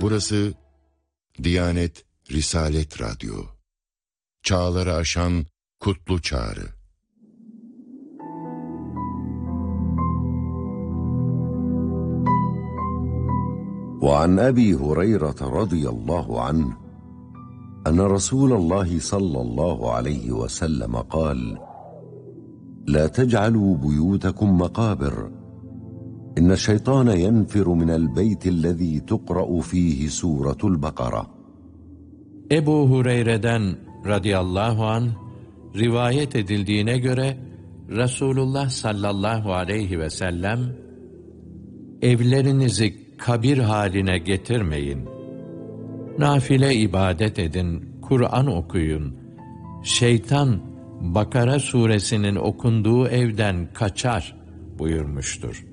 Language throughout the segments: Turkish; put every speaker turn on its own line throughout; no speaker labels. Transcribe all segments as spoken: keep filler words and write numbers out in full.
Burası Diyanet Risalet Radyo. Çağları aşan kutlu çağrı.
وعن أبي هريرة رضي الله عنه أن رسول الله صلى الله عليه وسلم قال: لا تجعلوا بيوتكم مقابر إن الشيطان ينفر من البيت الذي تقرأ فيه سورة البقرة.
Ebu Hureyre'den radıyallahu anh rivayet edildiğine göre Resulullah sallallahu aleyhi ve sellem, evlerinizi kabir haline getirmeyin, nafile ibadet edin, Kur'an okuyun, şeytan Bakara suresinin okunduğu evden kaçar buyurmuştur.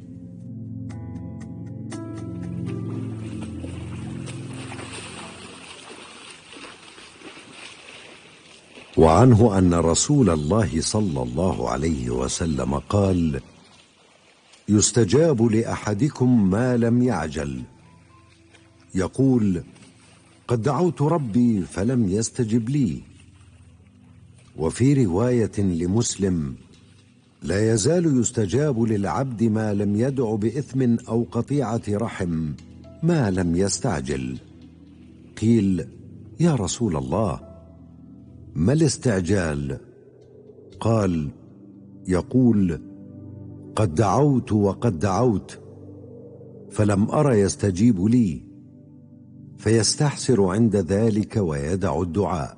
وعنه أن رسول الله صلى الله عليه وسلم قال: يستجاب لأحدكم ما لم يعجل، يقول: قد دعوت ربي فلم يستجب لي. وفي رواية لمسلم: لا يزال يستجاب للعبد ما لم يدع بإثم أو قطيعة رحم ما لم يستعجل. قيل: يا رسول الله، ما الاستعجال؟ قال: يقول: قد دعوت وقد دعوت فلم أر يستجيب لي، فيستحسر عند ذلك ويدع الدعاء.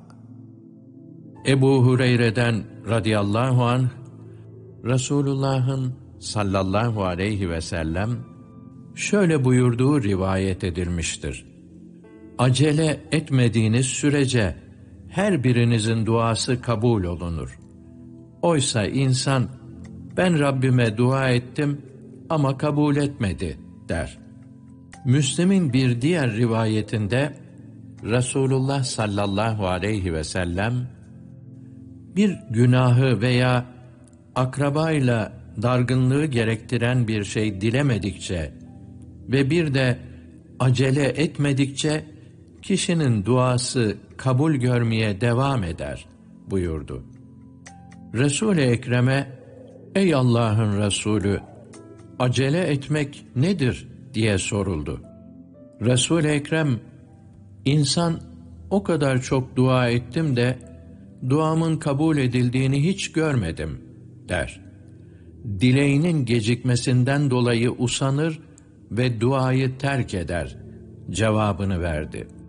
Ebu Hureyre'den radıyallahu anh, Resulullah'ın sallallahu aleyhi ve sellem şöyle buyurduğu rivayet edilmiştir: acele etmediğiniz sürece her birinizin duası kabul olunur. Oysa insan, ben Rabbime dua ettim ama kabul etmedi der. Müslim'in bir diğer rivayetinde Resulullah sallallahu aleyhi ve sellem, bir günahı veya akrabayla dargınlığı gerektiren bir şey dilemedikçe ve bir de acele etmedikçe kişinin duası kabul görmeye devam eder buyurdu. Resul-i Ekrem'e, ey Allah'ın Resulü, acele etmek nedir diye soruldu. Resul-i Ekrem, insan o kadar çok dua ettim de duamın kabul edildiğini hiç görmedim der. Dileğinin gecikmesinden dolayı usanır ve duayı terk eder cevabını verdi.